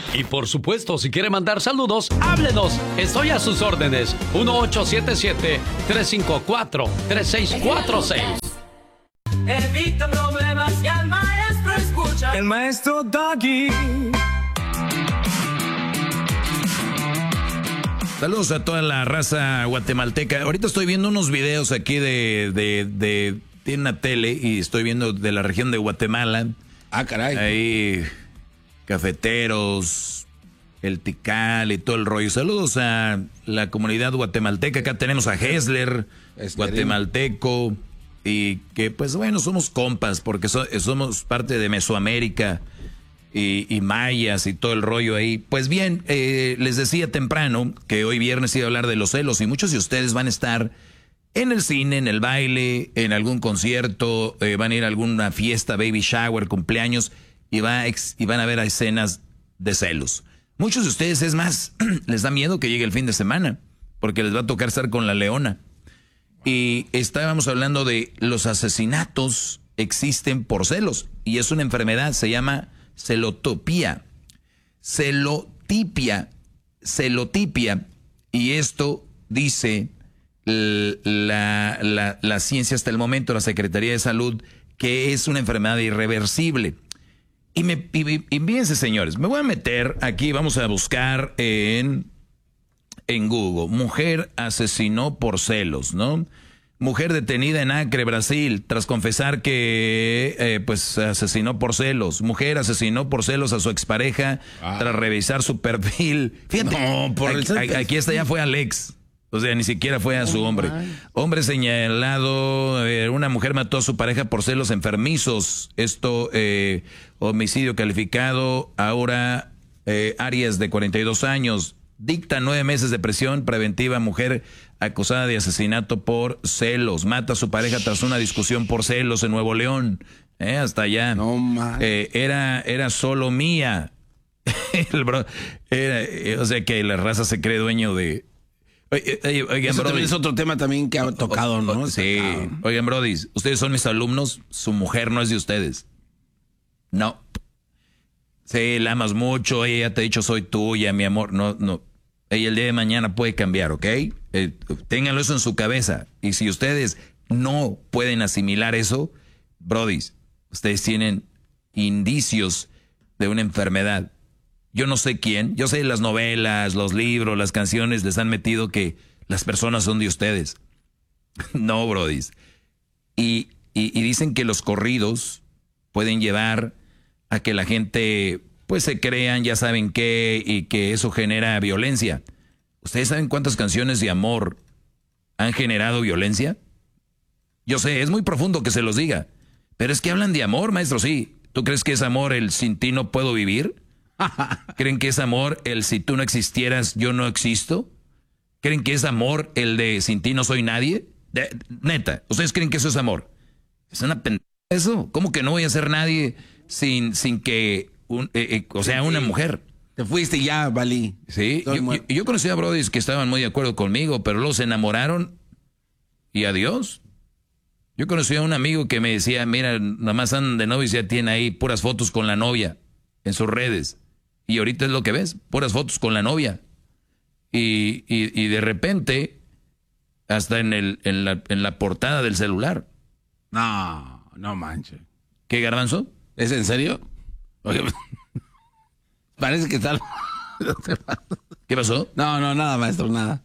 Y por supuesto, si quiere mandar saludos, háblenos. Estoy a sus órdenes. 1877-354-3646. Evita problemas y al maestro escucha. El maestro Doggy. Saludos a toda la raza guatemalteca. Ahorita estoy viendo unos videos aquí tiene una tele y estoy viendo de la región de Guatemala. Ah, caray. Ahí, cafeteros, el Tikal y todo el rollo. Saludos a la comunidad guatemalteca. Acá tenemos a Hessler, guatemalteco. Y que, pues bueno, somos compas porque somos parte de Mesoamérica. Y mayas y todo el rollo ahí. Pues bien, les decía temprano que hoy viernes iba a hablar de los celos y muchos de ustedes van a estar en el cine, en el baile, en algún concierto, van a ir a alguna fiesta, baby shower, cumpleaños y van a ver escenas de celos. Muchos de ustedes, es más, les da miedo que llegue el fin de semana porque les va a tocar estar con la leona. Y estábamos hablando de los asesinatos existen por celos y es una enfermedad, se llama celotipia, y esto dice la ciencia hasta el momento, la Secretaría de Salud, que es una enfermedad irreversible. Y fíjense, señores, me voy a meter aquí, vamos a buscar en Google, mujer asesinó por celos, ¿no? Mujer detenida en Acre, Brasil, tras confesar que pues asesinó por celos. Mujer asesinó por celos a su expareja tras revisar su perfil. Fíjate, no, aquí ya fue Alex. O sea, ni siquiera fue a su hombre. Hombre señalado, una mujer mató a su pareja por celos enfermizos. Esto, homicidio calificado. Ahora, Arias, de 42 años. Dicta 9 meses de prisión preventiva a mujer acusada de asesinato por celos. Mata a su pareja tras una discusión por celos en Nuevo León. Hasta allá. No, era solo mía. O sea que la raza se cree dueño de... Oigan, eso también es otro tema también que ha tocado, ¿no? Sí. Oigan, brodis, ustedes son mis alumnos, su mujer no es de ustedes. No. Sí, la amas mucho, ella te ha dicho soy tuya, mi amor. No. Ella el día de mañana puede cambiar, ¿ok? Ténganlo eso en su cabeza. Y si ustedes no pueden asimilar eso, brodis, ustedes tienen indicios de una enfermedad. Yo no sé quién, yo sé las novelas, los libros, las canciones les han metido que las personas son de ustedes. No, brodis. Y dicen que los corridos pueden llevar a que la gente pues se crean, ya saben qué, y que eso genera violencia. ¿Ustedes saben cuántas canciones de amor han generado violencia? Yo sé, es muy profundo que se los diga, pero es que hablan de amor, maestro, sí. ¿Tú crees que es amor el sin ti no puedo vivir? ¿Creen que es amor el si tú no existieras yo no existo? ¿Creen que es amor el de sin ti no soy nadie? Neta, ¿ustedes creen que eso es amor? Es una pendeja eso. ¿Cómo que no voy a ser nadie sin que una mujer? Te fuiste ya, valí. Sí, yo conocí a brodis que estaban muy de acuerdo conmigo, pero luego se enamoraron y adiós. Yo conocí a un amigo que me decía, mira, nada más andan de novio y ya tiene ahí puras fotos con la novia en sus redes. Y ahorita es lo que ves, puras fotos con la novia. Y de repente, hasta en la portada del celular. No manches. ¿Qué, Garbanzo? ¿Es en serio? Oye, parece que está... ¿Qué pasó? No, nada, maestro, nada.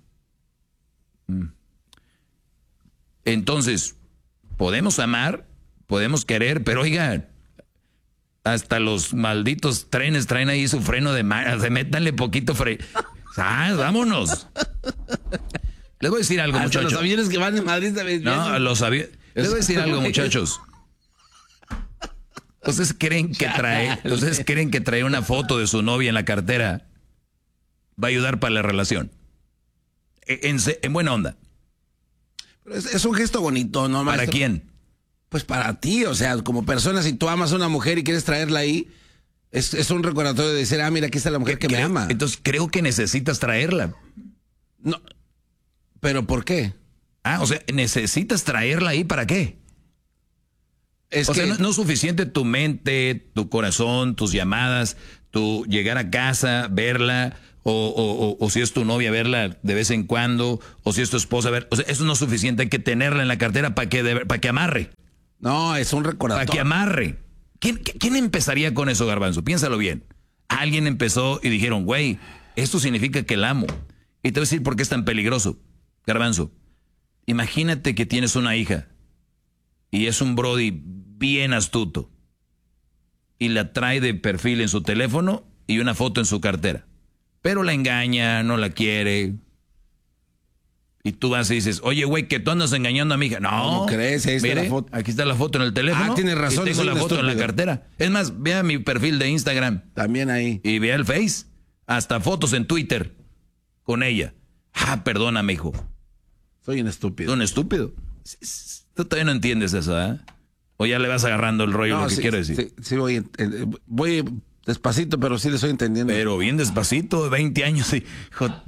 Entonces, podemos amar, podemos querer, pero oigan, hasta los malditos trenes traen ahí su freno de mano, métanle poquito vámonos. Les voy a decir algo, muchachos. Los aviones que van de Madrid también. No, los aviones. Les voy a decir algo, muchachos. ¿Ustedes creen que traer una foto de su novia en la cartera va a ayudar para la relación? En buena onda. Pero es un gesto bonito, ¿no, maestro? ¿Para quién? Pues para ti, o sea, como persona, si tú amas a una mujer y quieres traerla ahí, es un recordatorio de decir, mira, aquí está la mujer que me ama. Entonces creo que necesitas traerla. No, ¿pero por qué? O sea, ¿necesitas traerla ahí para qué? no es suficiente tu mente, tu corazón, tus llamadas, tu llegar a casa, verla, o si es tu novia, verla de vez en cuando, o si es tu esposa, ver. O sea, eso no es suficiente, hay que tenerla en la cartera para que amarre. No, es un recordatorio. Para que amarre. ¿Quién empezaría con eso, Garbanzo? Piénsalo bien. Alguien empezó y dijeron, güey, esto significa que la amo. Y te voy a decir por qué es tan peligroso, Garbanzo. Imagínate que tienes una hija y es un brody bien astuto y la trae de perfil en su teléfono y una foto en su cartera. Pero la engaña, no la quiere. Y tú vas y dices, oye, güey, que tú andas engañando a mi hija. No. ¿Cómo crees? Ahí está mire, la foto. aquí está la foto en el teléfono. Ah, tienes razón. Y tengo la foto en la cartera. Es más, vea mi perfil de Instagram. También ahí. Y vea el Face. Hasta fotos en Twitter con ella. Ah, perdóname, hijo. Soy un estúpido. Soy un estúpido. Tú todavía no entiendes eso, ¿eh? O ya le vas agarrando el rollo, lo que quiero decir. Sí, voy despacito, pero sí le estoy entendiendo. Pero bien despacito, 20 años. Hijo,